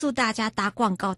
诉大家打广告，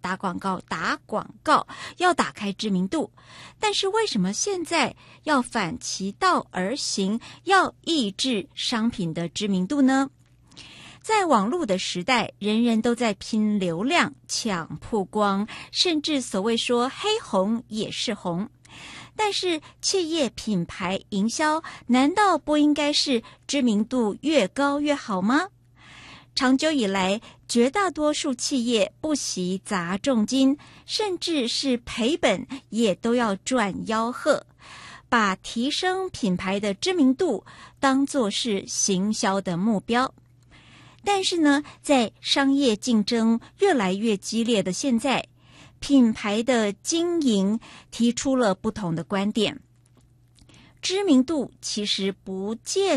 要打开知名度。但是为什么现在要反其道而行，要抑制商品的知名度呢？在网络的时代，人人都在拼流量、抢曝光，甚至所谓说黑红也是红。但是企业品牌营销难道不应该是知名度越高越好吗？长久以来，绝大多数企业不惜砸重金，甚至是赔本，也都要赚吆喝，把提升品牌的知名度当作是行销的目标。但是呢，在商业竞争越来越激烈的现在，品牌的经营提出了不同的观点。知名度其实不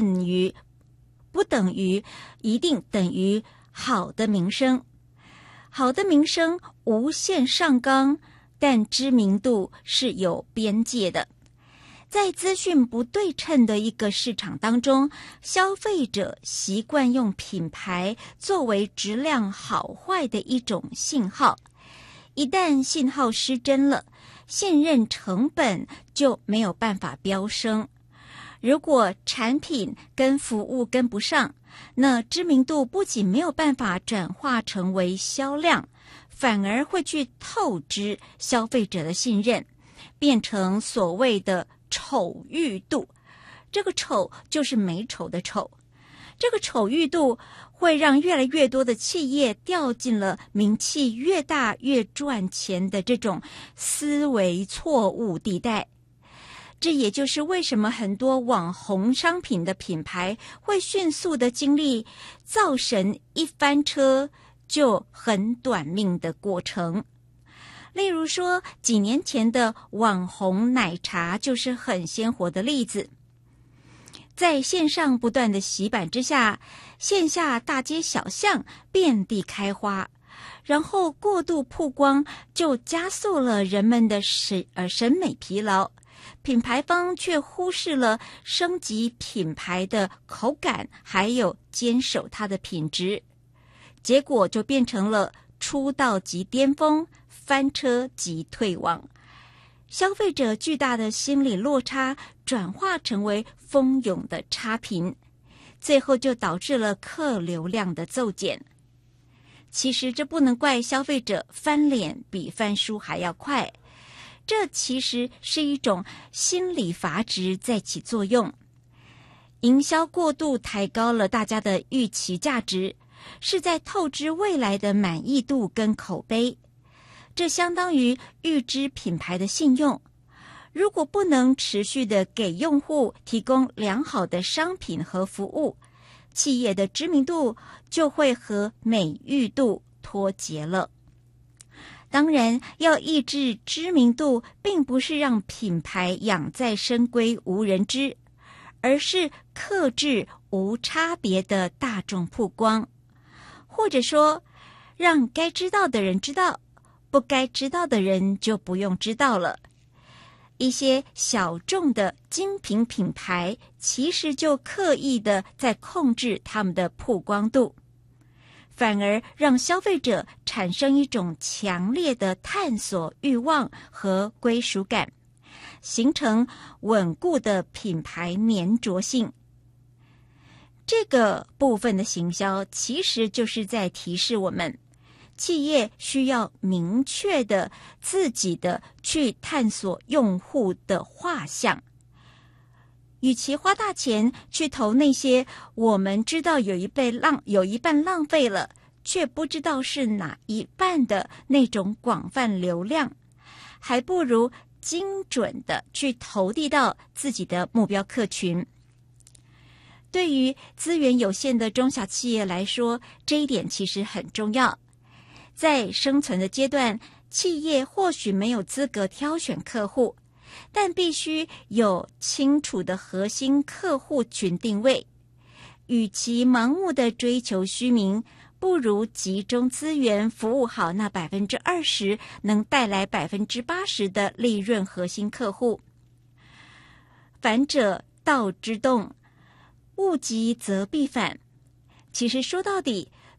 等于一定等于好的名声。好的名声无限上纲，但知名度是有边界的。在资讯不对称的一个市场当中，消费者习惯用品牌作为质量好坏的一种信号。一旦信号失真了，信任成本就没有办法飙升。如果产品跟服务跟不上，那知名度不仅没有办法转化成为销量，反而会去透支消费者的信任，变成所谓的丑誉度。这个丑就是美丑的丑。这个丑誉度会让越来越多的企业掉进了名气越大越赚钱的这种思维错误地带。这也就是为什么很多网红商品的品牌会迅速的经历造神一翻车就很短命的过程。例如说，几年前的网红奶茶就是很鲜活的例子。在线上不断的洗版之下，线下大街小巷遍地开花，然后过度曝光就加速了人们的审美疲劳，品牌方却忽视了升级品牌的口感，还有坚守它的品质，结果就变成了出道即巅峰，翻车即退网。消费者巨大的心理落差转化成为蜂拥的差评，最后就导致了客流量的骤减。其实这不能怪消费者翻脸比翻书还要快，这其实是一种心理阀值在起作用。营销过度抬高了大家的预期价值，是在透支未来的满意度跟口碑。这相当于预支品牌的信用。如果不能持续的给用户提供良好的商品和服务，企业的知名度就会和美誉度脱节了。当然，要抑制知名度，并不是让品牌养在深闺无人知，而是克制无差别的大众曝光，或者说，让该知道的人知道，不该知道的人就不用知道了。一些小众的精品品牌其实就刻意的在控制他们的曝光度，反而让消费者产生一种强烈的探索欲望和归属感，形成稳固的品牌粘着性。这个部分的行销其实就是在提示我们，企业需要明确的自己的去探索用户的画像。与其花大钱去投那些我们知道有一半浪费了，却不知道是哪一半的那种广泛流量，还不如精准的去投递到自己的目标客群。对于资源有限的中小企业来说，这一点其实很重要。在生存的阶段，企业或许没有资格挑选客户，但必须有清楚的核心客户群定位。与其盲目的追求虚名，不如集中资源服务好那 20% 能带来 80% 的利润核心客户。反者道之动，物极则必反。其实说到底，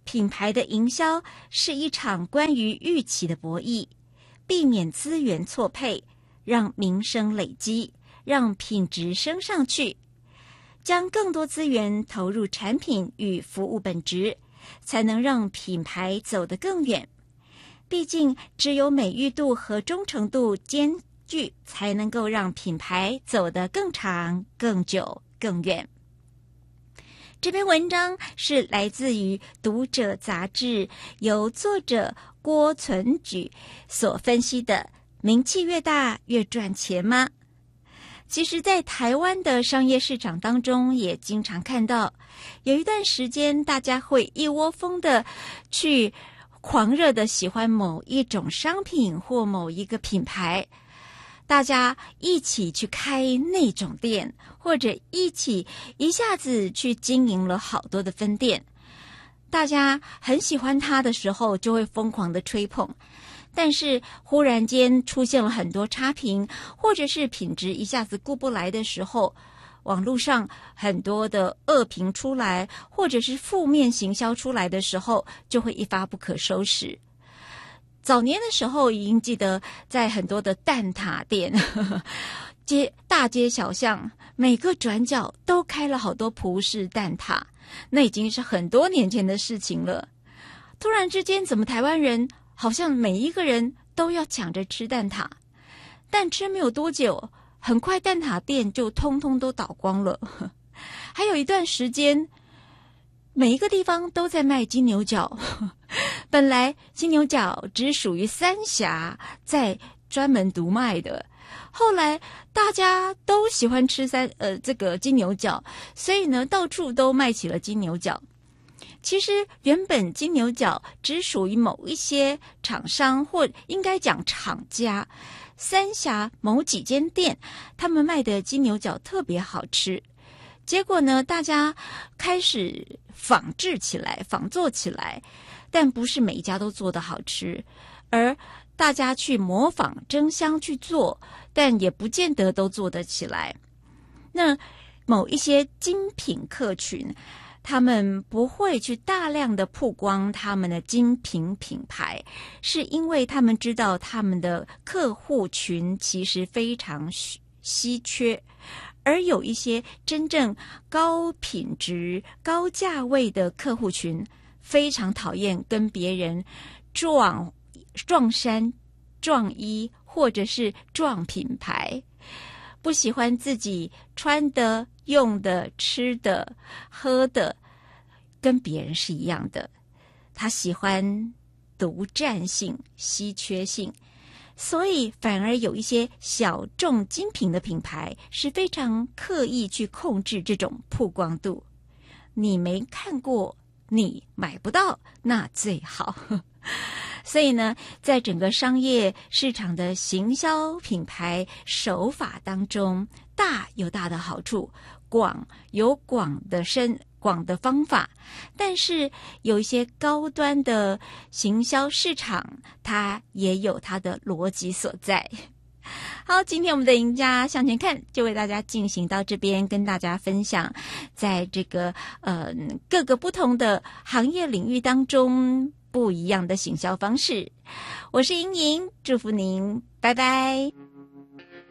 品牌的营销是一场关于预期的博弈，避免资源错配，让名声累积，让品质升上去，将更多资源投入产品与服务本质，才能让品牌走得更远。毕竟只有美誉度和忠诚度兼具，才能够让品牌走得更长、更久、更远。这篇文章是来自于《读者》杂志，由作者郭存举所分析的。名气越大越赚钱吗？其实在台湾的商业市场当中也经常看到，有一段时间大家会一窝蜂的去狂热的喜欢某一种商品或某一个品牌，大家一起去开那种店，或者一下子去经营了好多的分店。大家很喜欢它的时候，就会疯狂的吹捧。但是忽然间出现了很多差评，或者是品质一下子顾不来的时候，网络上很多的恶评出来，或者是负面行销出来的时候，就会一发不可收拾。早年的时候已经记得在很多的蛋挞店大街小巷每个转角都开了好多葡式蛋挞，那已经是很多年前的事情了。突然之间怎么台湾人好像每一个人都要抢着吃蛋挞，但吃没有多久，很快蛋挞店就通通都倒光了。还有一段时间每一个地方都在卖金牛角，本来金牛角只属于三峡在专门独卖的，后来大家都喜欢吃这个金牛角，所以呢到处都卖起了金牛角。其实原本金牛角只属于某一些厂商，或应该讲厂家，三峡某几间店他们卖的金牛角特别好吃，结果呢大家开始仿做起来，但不是每一家都做得好吃，而大家去模仿争相去做，但也不见得都做得起来。那某一些精品客群，他们不会去大量的曝光他们的精品品牌，是因为他们知道他们的客户群其实非常稀缺，而有一些真正高品质、高价位的客户群，非常讨厌跟别人撞衫、撞衣或者是撞品牌，不喜欢自己穿的、用的、吃的、喝的跟别人是一样的，他喜欢独占性、稀缺性，所以反而有一些小众精品的品牌是非常刻意去控制这种曝光度。你没看过，你买不到，那最好。所以呢，在整个商业市场的行销品牌手法当中，大有大的好处，广有广的方法，但是有一些高端的行销市场，它也有它的逻辑所在。好，今天我们的赢家向前看就为大家进行到这边，跟大家分享在这个各个不同的行业领域当中不一样的行销方式。我是莹莹，祝福您，拜拜。